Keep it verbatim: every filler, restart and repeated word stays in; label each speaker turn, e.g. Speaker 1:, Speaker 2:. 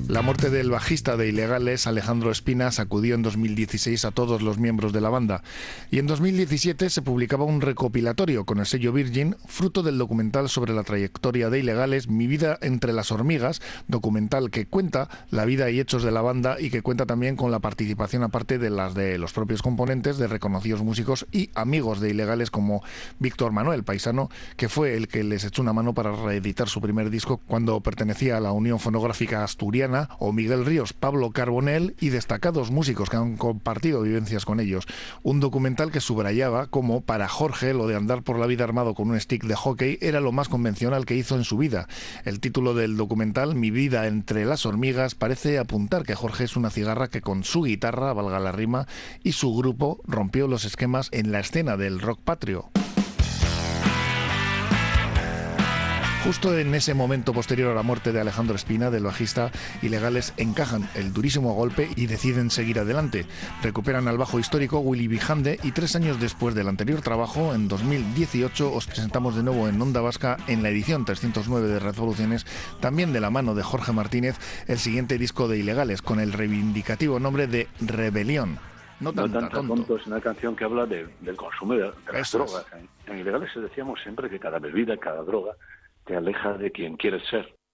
Speaker 1: La muerte del bajista de Ilegales, Alejandro Espina, sacudió en dos mil dieciséis a todos los miembros de la banda. Y en dos mil diecisiete se publicaba un recopilatorio con el sello Virgin, fruto del documental sobre la trayectoria de Ilegales, Mi vida entre las hormigas, documental que cuenta la vida y hechos de la banda y que cuenta también con la participación aparte de las de los propios componentes, de reconocidos músicos y amigos de Ilegales como Víctor Manuel, paisano, que fue el que les echó una mano para reeditar su primer disco cuando pertenecía a la Unión Fonográfica Asturiana, o Miguel Ríos, Pablo Carbonell y destacados músicos que han compartido vivencias con ellos. Un documental que subrayaba cómo para Jorge lo de andar por la vida armado con un stick de hockey era lo más convencional que hizo en su vida. El título del documental, Mi vida entre las hormigas, parece apuntar que Jorge es una cigarra que con su guitarra, valga la rima, y su grupo rompió los esquemas en la escena del rock patrio. Justo en ese momento posterior a la muerte de Alejandro Espina, del bajista, Ilegales encajan el durísimo golpe y deciden seguir adelante. Recuperan al bajo histórico Willy Bijande y tres años después del anterior trabajo, en dos mil dieciocho, os presentamos de nuevo en Onda Vasca, en la edición trescientos nueve de Revoluciones, también de la mano de Jorge Martínez, el siguiente disco de Ilegales, con el reivindicativo nombre de Rebelión.
Speaker 2: No tanta, no tanta tonto. tonto. Es una canción que habla de, del consumo de, de las
Speaker 1: Eso
Speaker 2: drogas.
Speaker 1: Es.
Speaker 2: En, en Ilegales decíamos siempre que cada bebida, cada droga te aleja de quien quieres ser.